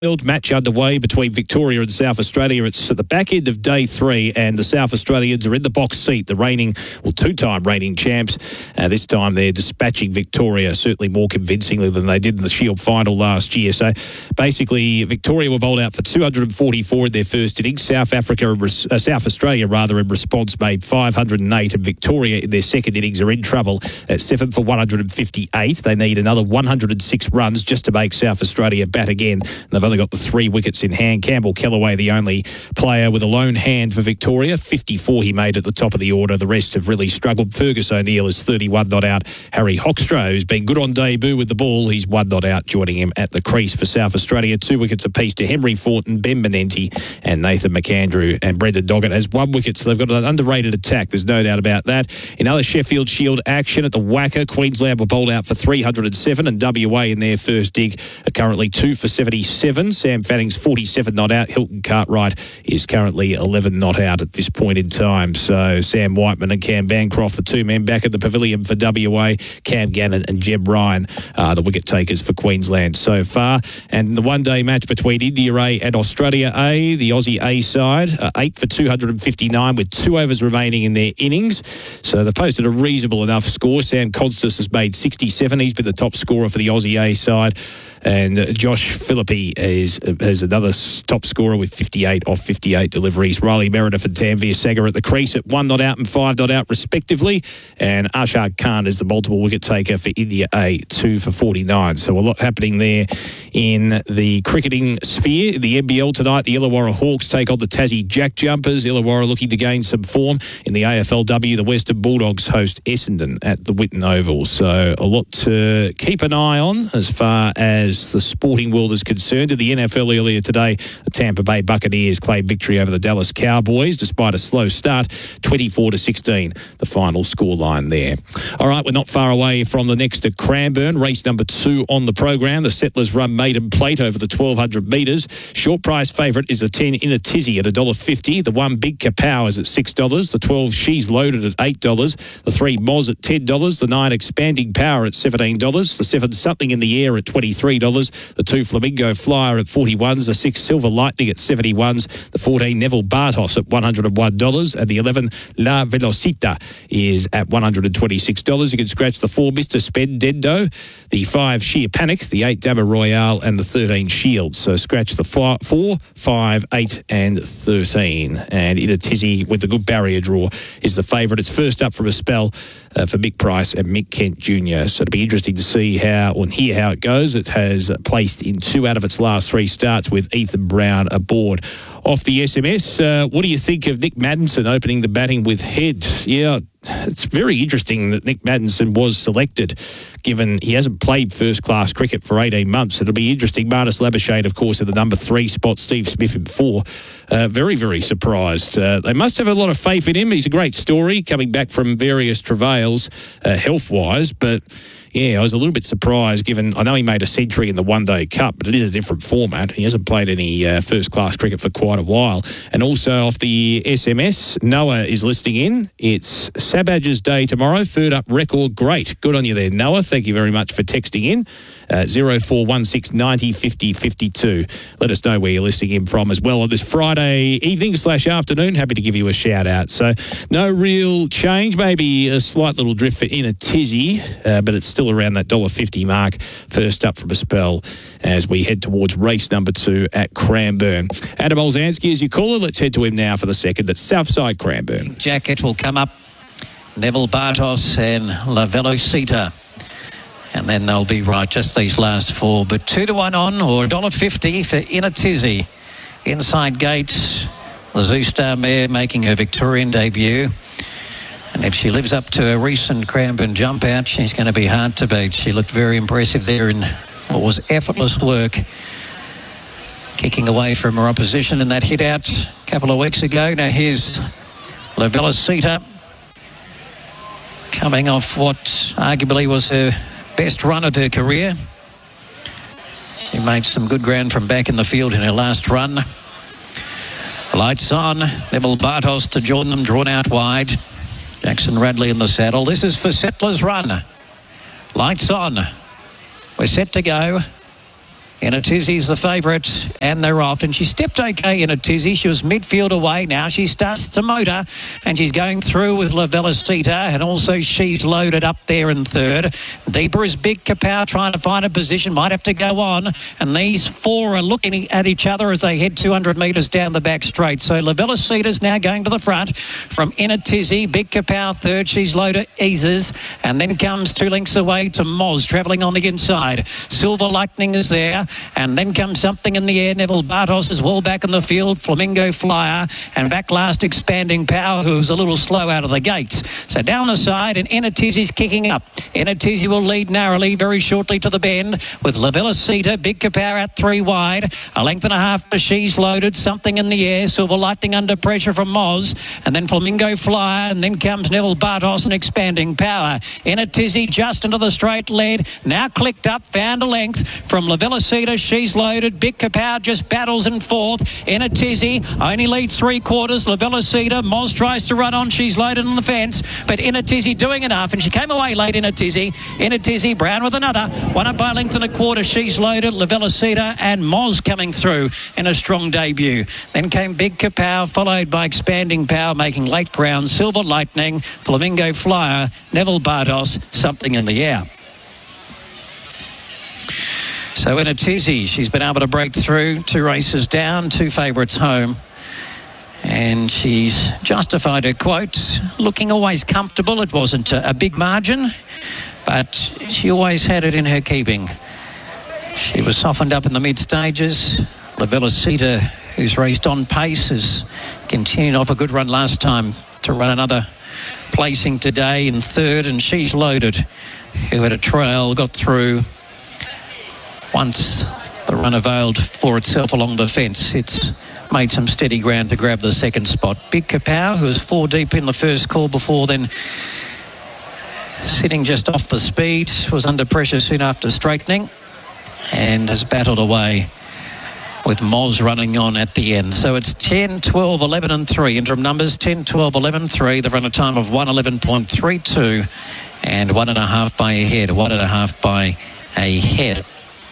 Match underway between Victoria and South Australia. It's at the back end of day 3, and the South Australians are in the box seat. The two-time reigning champs. This time they're dispatching Victoria, certainly more convincingly than they did in the Shield final last year. So basically, Victoria were bowled out for 244 in their first innings. South Australia, in response, made 508, and Victoria in their second innings are in trouble at 7 for 158. They need another 106 runs just to make South Australia bat again. They've only got the 3 wickets in hand. Campbell Kellaway, the only player with a lone hand for Victoria. 54 he made at the top of the order. The rest have really struggled. Fergus O'Neill is 31 not out. Harry Hoekstra, who's been good on debut with the ball, he's 1 not out, joining him at the crease for South Australia. 2 wickets apiece to Henry Thornton, Ben Menenti and Nathan McAndrew, and Brendan Doggett has 1 wicket, so they've got an underrated attack. There's no doubt about that. In other Sheffield Shield action at the Wacker, Queensland were bowled out for 307, and WA in their first dig are currently 2 for 77. Sam Fanning's 47 not out. Hilton Cartwright is currently 11 not out at this point in time. So Sam Whiteman and Cam Bancroft, the 2 men back at the pavilion for WA. Cam Gannon and Jeb Ryan are the wicket takers for Queensland so far. And the one-day match between India A and Australia A, the Aussie A side, 8 for 259 with 2 overs remaining in their innings. So they've posted a reasonable enough score. Sam Constas has made 67. He's been the top scorer for the Aussie A side. And Josh Philippi has another top scorer with 58 off 58 deliveries. Riley Meredith and Tanveer Sagar at the crease at 1 not out and 5 not out respectively. And Ashar Khan is the multiple wicket taker for India A, 2 for 49. So a lot happening there in the cricketing sphere. The NBL tonight, the Illawarra Hawks take on the Tassie Jack Jumpers. Illawarra looking to gain some form. In the AFLW, the Western Bulldogs host Essendon at the Whitten Oval. So a lot to keep an eye on as far as the sporting world is concerned. In the NFL earlier today, the Tampa Bay Buccaneers claimed victory over the Dallas Cowboys despite a slow start, 24-16, the final scoreline there. All right, we're not far away from the next at Cranbourne, race number 2 on the program. The Settlers Run Maiden Plate over the 1,200 metres. Short price favourite is a 10 in a tizzy at $1.50. The 1 Big Kapow is at $6. The 12 She's Loaded at $8. The 3 Moz at $10. The 9 Expanding Power at $17. The 7 Something in the Air at $23. The 2 Flamingo Flyer at $41s. The 6 Silver Lightning at $71s. The 14 Neville Bartos at $101. And the 11 La Velocita is at $126. You can scratch the 4 Mr. Spendendo, the 5 Sheer Panic, the 8 Dabba Royale and the 13 Shield. So scratch the 4, 5, 8 and 13. And in a tizzy with the good barrier draw is the favourite. It's first up from a spell for Mick Price and Mick Kent Jr. So it'll be interesting to see hear how it goes. It has placed in 2 out of its last 3 starts with Ethan Brown aboard. Off the SMS, what do you think of Nick Maddinson opening the batting with head? Yeah, it's very interesting that Nick Maddinson was selected, given he hasn't played first-class cricket for 18 months. It'll be interesting. Marnus Labuschagne, of course, in the number 3 spot, Steve Smith in 4. Very, very surprised. They must have a lot of faith in him. He's a great story, coming back from various travails health-wise, but yeah, I was a little bit surprised, given I know he made a century in the One-Day Cup, but it is a different format. He hasn't played any first-class cricket for quite a while. And also off the SMS, Noah is listening in. It's Sabbage's Day tomorrow. Third up record. Great. Good on you there, Noah. Thank you very much for texting in. 0416 90 50 52. Let us know where you're listening in from as well on this Friday evening/afternoon. Happy to give you a shout out. So no real change, maybe a slight little drift in a tizzy, but it's still around that $1.50 mark. First up from a spell as we head towards race number 2 at Cranbourne. Adam Olzanski is your caller. Let's head to him now for the second. That's Southside Cranbourne. Jacket will come up. Neville Bartos and La Velocita. And then they'll be right, just these last 4. But 2 to 1 on, or $1.50 for In a Tizzy. Inside gate, the Zoo Star mare making her Victorian debut. And if she lives up to a recent Cranbourne jump out, she's going to be hard to beat. She looked very impressive there in what was effortless work, kicking away from her opposition in that hit out a couple of weeks ago. Now here's La Velocita, coming off what arguably was her best run of her career. She made some good ground from back in the field in her last run. Lights on. Neville Bartos to join them, drawn out wide. Jackson Radley in the saddle. This is for Settlers Run. Lights on. We're set to go. In a Tizzy's the favourite, and they're off. And she stepped okay in a Tizzy. She was midfield away. Now she starts to motor, and she's going through with La Velocita, and also She's Loaded up there in third. Deeper is Big Kapow trying to find a position. Might have to go on. And these four are looking at each other as they head 200 metres down the back straight. So La Velocita's now going to the front from In a Tizzy. Big Kapow third. She's Loaded eases, and then comes 2 lengths away to Moz travelling on the inside. Silver Lightning is there. And then comes Something in the Air. Neville Bartos is well back in the field. Flamingo Flyer. And back last Expanding Power, who's a little slow out of the gates. So down the side, and In a Tizzy's kicking up. In a Tizzy will lead narrowly very shortly to the bend with La Velocita. Big Kapow out 3 wide. A length and a half for She's Loaded. Something in the Air. Silver Lightning under pressure from Moz. And then Flamingo Flyer. And then comes Neville Bartos and Expanding Power. In a Tizzy just into the straight lead. Now clicked up. Found a length from La Velocita. She's Loaded. Big Kapow just battles in fourth. In a Tizzy only leads 3/4. La Velocita. Moz tries to run on. She's Loaded on the fence, but In a Tizzy doing enough, and she came away late. In a Tizzy. In a Tizzy. Brown with another. Won it by a length and a quarter. She's Loaded. La Velocita and Moz coming through in a strong debut. Then came Big Kapow, followed by Expanding Power, making late ground. Silver Lightning, Flamingo Flyer, Neville Bartos, Something in the Air. So In a Tizzy, she's been able to break through 2 races down, 2 favourites home. And she's justified her quote, looking always comfortable. It wasn't a big margin, but she always had it in her keeping. She was softened up in the mid-stages. La Velocita, who's raced on pace, has continued off a good run last time to run another placing today in third. And She's Loaded, who had a trail, got through once the run availed for itself along the fence. It's made some steady ground to grab the second spot. Big Kapow, who was 4 deep in the first call before then sitting just off the speed, was under pressure soon after straightening and has battled away with Moz running on at the end. So it's 10, 12, 11 and 3. Interim numbers 10, 12, 11, 3. They've run a time of 1:11.32 and 1.5 by a head. 1.5 by a head.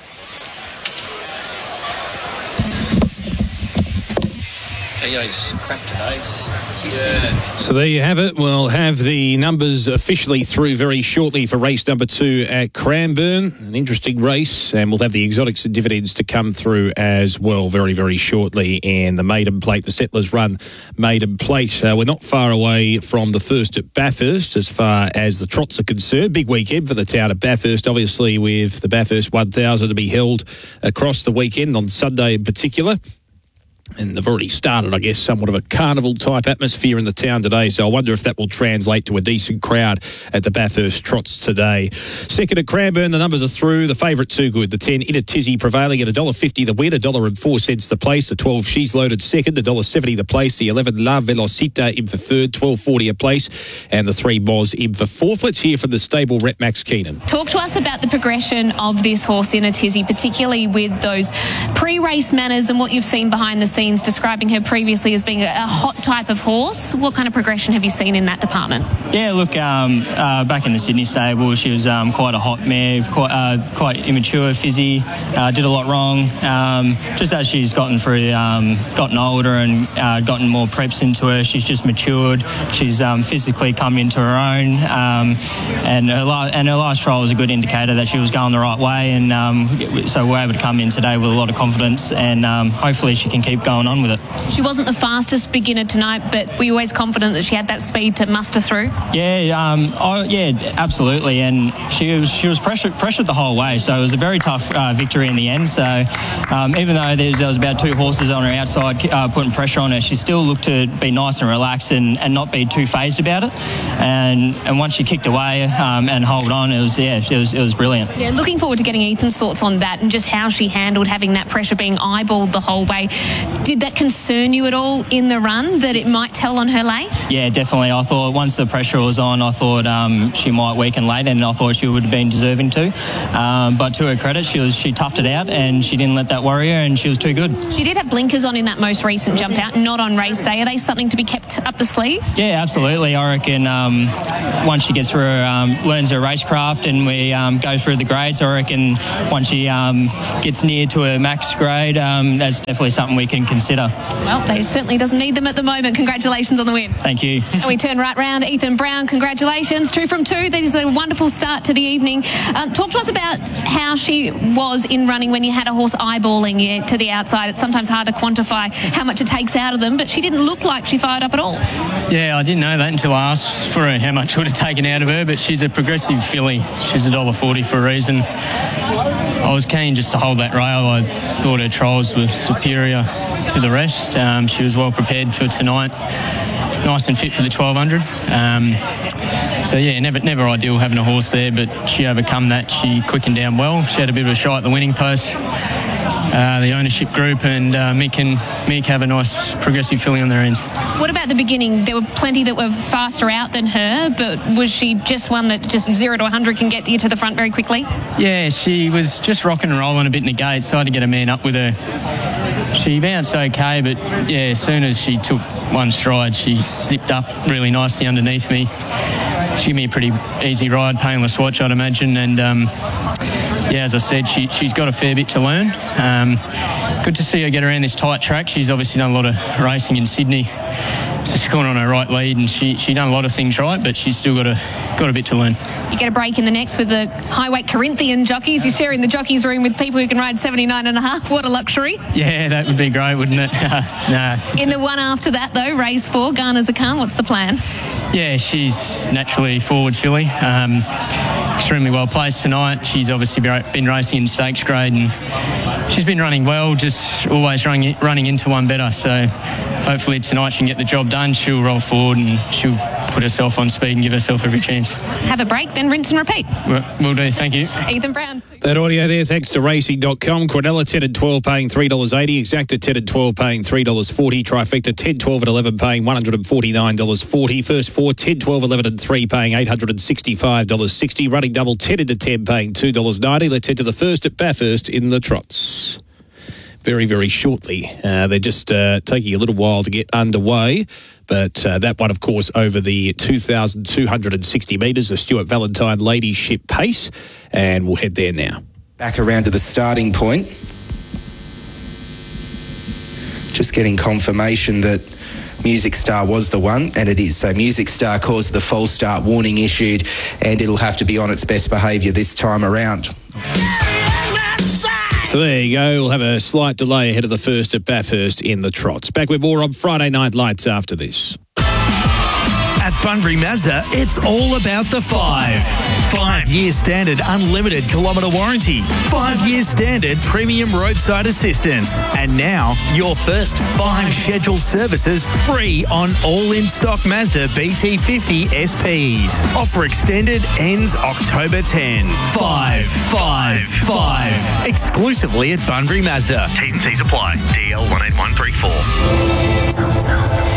So there you have it. We'll have the numbers officially through very shortly for race number 2 at Cranbourne. An interesting race, and we'll have the exotics and dividends to come through as well very, very shortly. And the Maiden Plate, the Settlers Run Maiden Plate. We're not far away from the first at Bathurst as far as the trots are concerned. Big weekend for the town of Bathurst, obviously, with the Bathurst 1000 to be held across the weekend on Sunday in particular. And they've already started, I guess, somewhat of a carnival-type atmosphere in the town today. So I wonder if that will translate to a decent crowd at the Bathurst Trots today. Second at Cranbourne, the numbers are through. The favourite too good. The 10, In a Tizzy, prevailing at $1.50 the win, $1.04 the place. The 12, She's Loaded second, $1.70 the place. The 11, La Velocita in for third, $12.40 a place. And the 3, Moz in for fourth. Let's hear from the stable rep, Max Keenan. Talk to us about the progression of this horse, In a Tizzy, particularly with those pre-race manners and what you've seen behind the scenes, describing her previously as being a hot type of horse. What kind of progression have you seen in that department? Yeah, look, back in the Sydney stable, she was quite a hot mare, quite immature, fizzy, did a lot wrong. Just as she's gotten through, gotten older and gotten more preps into her, she's just matured. She's physically come into her own, and her last trial was a good indicator that she was going the right way, and so we're able to come in today with a lot of confidence, and hopefully she can keep going on with it. She wasn't the fastest beginner tonight, but were you always confident that she had that speed to muster through? Yeah, absolutely. And she was pressured the whole way, so it was a very tough victory in the end. So even though there was about 2 horses on her outside putting pressure on her, she still looked to be nice and relaxed and not be too phased about it. And once she kicked away and hold on, it was brilliant. Yeah, looking forward to getting Ethan's thoughts on that and just how she handled having that pressure being eyeballed the whole way. Did that concern you at all in the run, that it might tell on her late? Yeah, definitely. I thought once the pressure was on, I thought she might weaken late, and I thought she would have been deserving to. But to her credit, she toughed it out, and she didn't let that worry her, and she was too good. She did have blinkers on in that most recent jump out, not on race day. Are they something to be kept up the sleeve? Yeah, absolutely. I reckon once she gets through, learns her racecraft, and we go through the grades, I reckon once she gets near to her max grade, that's definitely something we can consider. Well, they certainly doesn't need them at the moment. Congratulations on the win. Thank you. And we turn right round. Ethan Brown, congratulations. 2 from 2. That is a wonderful start to the evening. Talk to us about how she was in running when you had a horse eyeballing you to the outside. It's sometimes hard to quantify how much it takes out of them, but she didn't look like she fired up at all. Yeah, I didn't know that until I asked for her how much it would have taken out of her, but she's a progressive filly. She's $1.40 for a reason. I was keen just to hold that rail. I thought her trials were superior to the rest. She was well prepared for tonight, nice and fit for the 1200. So yeah, never ideal having a horse there, but she overcome that. She quickened down well. She had a bit of a shy at the winning post. The ownership group and Mick have a nice progressive filly on their ends. What about the beginning? There were plenty that were faster out than her, but was she just one that just 0 to 100 can get you to the front very quickly? Yeah, she was just rocking and rolling a bit in the gate, so I had to get a man up with her. She bounced okay, but yeah, as soon as she took one stride, she zipped up really nicely underneath me. She gave me a pretty easy ride, painless watch, I'd imagine, and yeah, as I said, she's got a fair bit to learn. Good to see her get around this tight track. She's obviously done a lot of racing in Sydney, so she's gone on her right lead, and she done a lot of things right, but she's still got a bit to learn. You get a break in the next with the high-weight Corinthian jockeys. You're sharing the jockeys' room with people who can ride 79.5. What a luxury. Yeah, that would be great, wouldn't it? In the one after that, though, race 4, Ghana's a Khan. What's the plan? Yeah, she's naturally forward filly. Extremely well placed tonight. She's obviously been racing in stakes grade, and she's been running well, just always running into one better. So hopefully tonight she can get the job done. She'll roll forward and she'll put herself on speed and give herself every chance. Have a break, then rinse and repeat. Will do, thank you. Ethan Brown. That audio there, thanks to racing.com. Quadella 10 and 12 paying $3.80. Exacta 10 and 12 paying $3.40. Trifecta 10, 12 and 11 paying $149.40. First 4, 10, 12, 11 and 3 paying $865.60. Running double 10 into 10 paying $2.90. Let's head to the first at Bathurst in the trots. Very, very shortly. They're just taking a little while to get underway. But that one, of course, over the 2,260 metres, the Stuart Valentine Ladyship pace. And we'll head there now. Back around to the starting point. Just getting confirmation that Music Star was the one, and it is. So Music Star caused the false start warning issued, and it'll have to be on its best behaviour this time around. So there you go. We'll have a slight delay ahead of the first at Bathurst in the trots. Back with more on Friday Night Lights after this. At Bunbury Mazda, it's all about the 5. 5-year standard unlimited kilometre warranty. 5-year standard premium roadside assistance. And now, your first 5 scheduled services free on all in-stock Mazda BT50 SPs. Offer extended ends October 10. 5. Exclusively at Bunbury Mazda. T's and C's apply. DL 18134.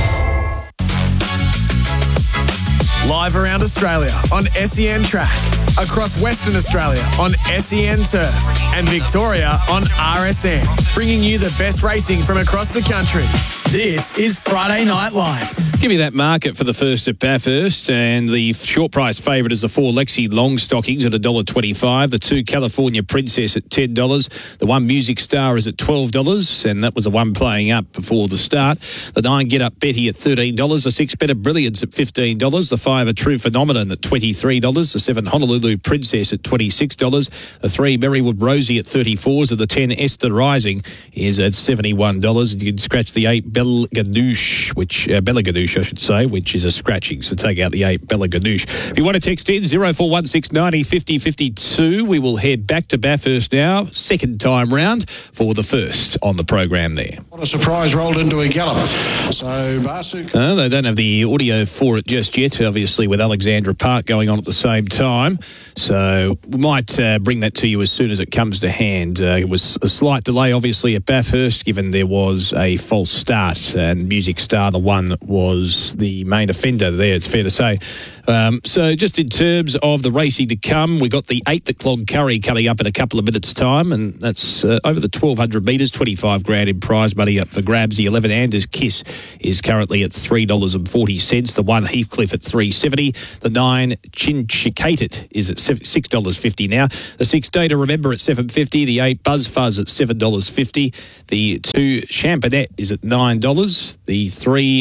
Live around Australia on SEN Track, across Western Australia on SEN Turf, and Victoria on RSN, bringing you the best racing from across the country. This is Friday Night Lights. Give me that market for the first at Bathurst, and the short price favourite is the 4 Lexi Long Stockings at $1.25, the 2 California Princess at $10, the 1 Music Star is at $12, and that was the one playing up before the start, the 9 Get Up Betty at $13, the 6 Better Brilliance at $15, the 5 A True Phenomenon at $23, the 7 Honolulu Princess at $26, the 3 Merrywood Rosie at $34, and the 10 Esther Rising is at $71, and you can scratch the 8 Bella Ganoush, which is a scratching. So take out the 8 Bella Ganoush. If you want to text in 0416 90 50 52, we will head back to Bathurst now, second time round for the first on the program there. What a surprise, rolled into a gallop. So Barsuk. They don't have the audio for it just yet. Obviously, obviously with Alexandra Park going on at the same time. So we might bring that to you as soon as it comes to hand. It was a slight delay, obviously, at Bathurst, given there was a false start, and Music Star, the one, was the main offender there, it's fair to say. So just in terms of the racing to come, we got the 8th at Cloncurry coming up in a couple of minutes' time, and that's over the 1,200 metres, 25 grand in prize money up for grabs. The 11 Anders Kiss is currently at $3.40. The 1 Heathcliff at $3.70. The 9 Chinchikated is at $6.50 now. The 6 Data Remember at $7.50. The 8 Buzz Fuzz at $7.50. The 2 Champinet is at $9. The 3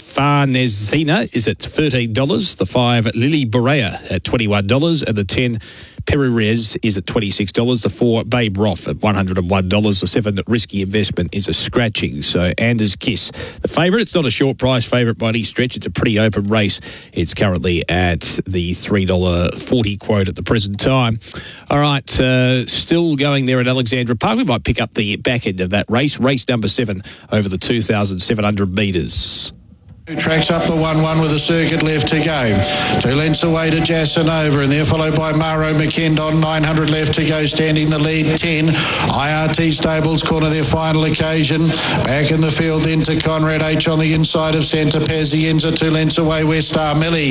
Farnezina is at $13. The 5 Lily Borea at $21. And the 10 Perirez is at $26. The 4 Babe Roth at $101. The 7 Risky Investment is a scratching. So Anders Kiss, the favourite. It's not a short price favourite by any stretch. It's a pretty open race. It's currently at the $3.40 quote at the present time. All right, still going there at Alexandra Park. We might pick up the back end of that race. Race number 7 over the 2,700 metres. Tracks up the 1-1 with a circuit left to go. 2 lengths away to Jasanova, and they're followed by Maro McKendon. 900 left to go, standing the lead 10. IRT Stables corner their final occasion. Back in the field then to Conrad H on the inside of Santa Pazienza. 2 lengths away West Star Millie.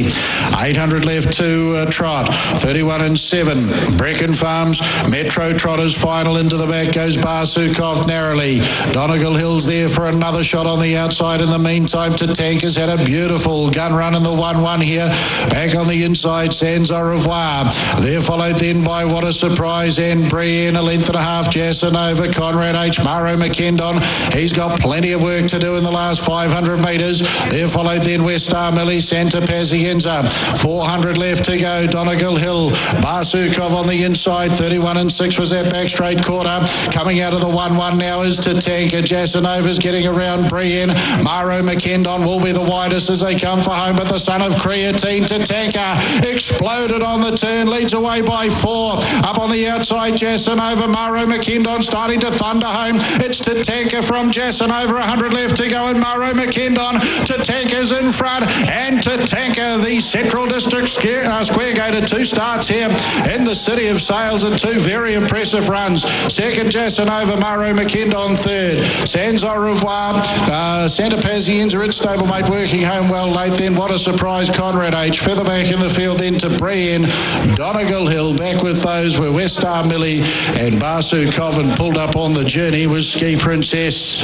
800 left to Trot. 31 and 7. Brecken Farms Metro Trotters final. Into the back goes Barsukov narrowly. Donegal Hills there for another shot on the outside. In the meantime to Tank has had a beautiful gun run in the 1-1 here. Back on the inside, Sans Au Revoir. They're followed then by What a Surprise and Brienne, a length and a half. Jasanova, Conrad H, Maro McKendon. He's got plenty of work to do in the last 500 metres. They're followed then West Star Millie, Santa Pazienza. 400 left to go. Donegal Hill, Barsukov on the inside. 31 and 6 was that back straight quarter. Coming out of the 1-1 now is Tatanka. Jasanova's getting around Brienne. Maro McKendon will be the widest as they come for home, but the son of creatine, Tatanka, exploded on the turn, leads away by 4. Up on the outside, Jasanova, Maro McKendon starting to thunder home. It's Tatanka from Jasanova, 100 left to go, and Maro McKendon. Tatanka's in front, and Tatanka, the Central District Square Gator, 2 starts here in the City of Sales and 2 very impressive runs. Second, Jasanova, Maro McKendon third. Sans Au Revoir, Santa Pazienza, its stablemate, working home well late then. What a Surprise, Conrad H. Further back in the field then to Brienne. Donegal Hill. Back with those were West Star Millie and Barsukov, and pulled up on the journey was Ski Princess.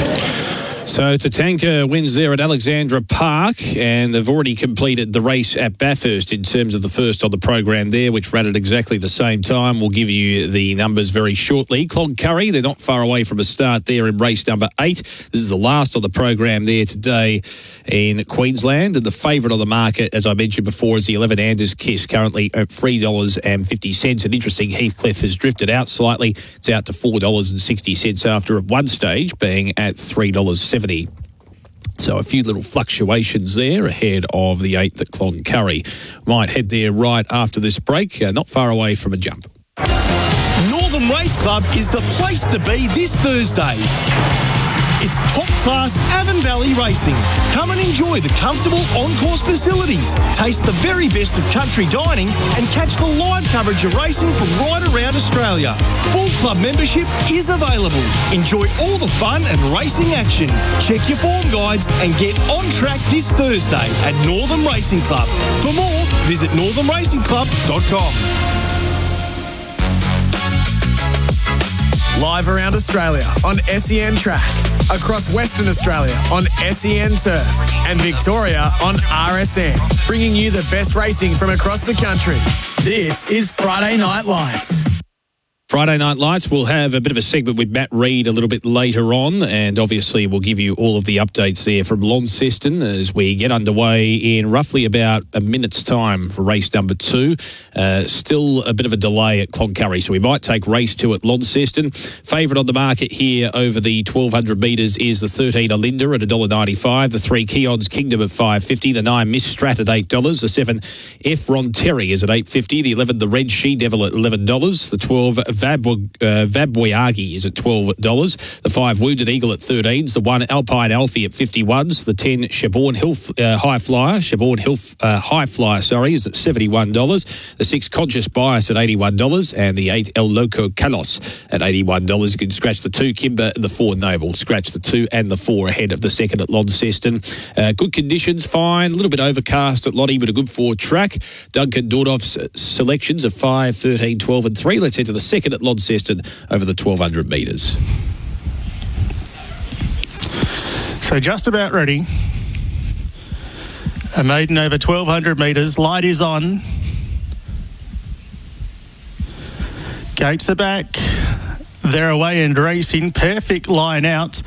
So Tatanka wins there at Alexandra Park, and they've already completed the race at Bathurst in terms of the first on the program there, which ran at exactly the same time. We'll give you the numbers very shortly. Cloncurry, they're not far away from a start there in race number 8. This is the last on the program there today in Queensland, and the favourite on the market, as I mentioned before, is the 11 Anders Kiss, currently at $3.50. And interesting, Heathcliff has drifted out slightly. It's out to $4.60 after at one stage being at $3.70. So a few little fluctuations there ahead of the 8th at Cloncurry. Might head there right after this break, not far away from a jump. Northern Race Club is the place to be this Thursday. It's top-class Avon Valley racing. Come and enjoy the comfortable on-course facilities, taste the very best of country dining, and catch the live coverage of racing from right around Australia. Full club membership is available. Enjoy all the fun and racing action. Check your form guides and get on track this Thursday at Northern Racing Club. For more, visit northernracingclub.com. Live around Australia on SEN Track, across Western Australia on SEN Turf, and Victoria on RSN, bringing you the best racing from across the country. This is Friday Night Lights. Friday Night Lights, we'll have a bit of a segment with Matt Reid a little bit later on, and obviously we'll give you all of the updates there from Launceston as we get underway in roughly about a minute's time for race number 2. Still a bit of a delay at Cloncurry, so we might take race 2 at Launceston. Favourite on the market here over the 1,200 metres is the 13 Alinda at $1.95, the 3 Keon's Kingdom at $5.50, the 9 Miss Strat at $8, the 7 F. Ron Terry is at $8.50, the 11 The Red She Devil at $11, the 12 Vabwayagi is at $12. The 5 Wounded Eagle at 13s. The 1 Alpine Alfie at 51s. The 10 Shaborn Hill High Flyer is at $71. The 6 Conscious Bias at $81. And the 8 El Loco Kalos at $81. You can scratch the 2 Kimber and the 4 Noble. Scratch the 2 and the 4 ahead of the second at Launceston. Good conditions, fine. A little bit overcast at Lottie, but a good 4 track. Duncan Dordoff's selections of 5, 13, 12 and 3. Let's head to the second at Launceston over the 1,200 metres. So just about ready. A maiden over 1,200 metres. Light is on. Gates are back. They're away and racing. Perfect line out.